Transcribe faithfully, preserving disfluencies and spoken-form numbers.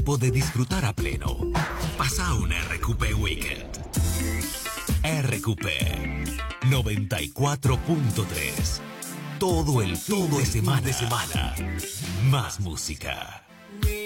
podés disfrutar a pleno. Pasa un R Q P Weekend. R Q P noventa y cuatro punto tres. Todo el todo de semana de semana. Más música.